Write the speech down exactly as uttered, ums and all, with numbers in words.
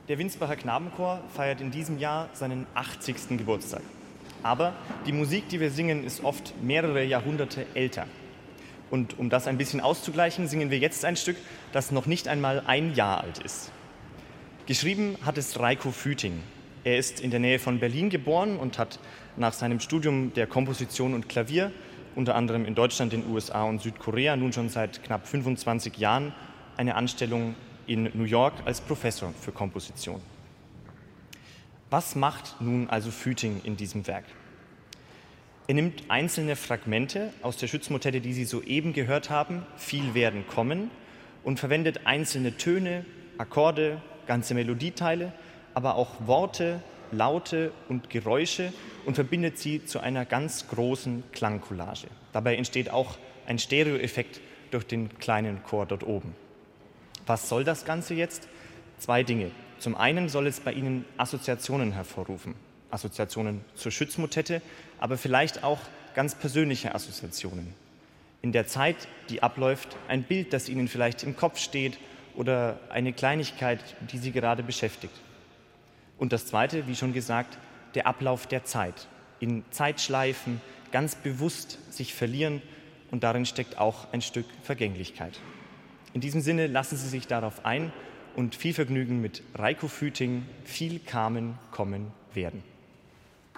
Der Winsbacher Knabenchor feiert in diesem Jahr seinen achtzigsten Geburtstag. Aber die Musik, die wir singen, ist oft mehrere Jahrhunderte älter. Und um das ein bisschen auszugleichen, singen wir jetzt ein Stück, das noch nicht einmal ein Jahr alt ist. Geschrieben hat es Reiko Füting. Er ist in der Nähe von Berlin geboren und hat nach seinem Studium der Komposition und Klavier, unter anderem in Deutschland, den U S A und Südkorea, nun schon seit knapp fünfundzwanzig Jahren eine Anstellung in New York als Professor für Komposition. Was macht nun also Füting in diesem Werk? Er nimmt einzelne Fragmente aus der Schütz-Motette, die Sie soeben gehört haben, Viel werden kommen, und verwendet einzelne Töne, Akkorde, ganze Melodieteile, aber auch Worte, Laute und Geräusche und verbindet sie zu einer ganz großen Klangcollage. Dabei entsteht auch ein Stereoeffekt durch den kleinen Chor dort oben. Was soll das Ganze jetzt? Zwei Dinge. Zum einen soll es bei Ihnen Assoziationen hervorrufen. Assoziationen zur Schütz-Motette, aber vielleicht auch ganz persönliche Assoziationen. In der Zeit, die abläuft, ein Bild, das Ihnen vielleicht im Kopf steht oder eine Kleinigkeit, die Sie gerade beschäftigt. Und das Zweite, wie schon gesagt, der Ablauf der Zeit. In Zeitschleifen ganz bewusst sich verlieren und darin steckt auch ein Stück Vergänglichkeit. In diesem Sinne lassen Sie sich darauf ein und viel Vergnügen mit Reiko Füting, Viel kamen, kommen werden.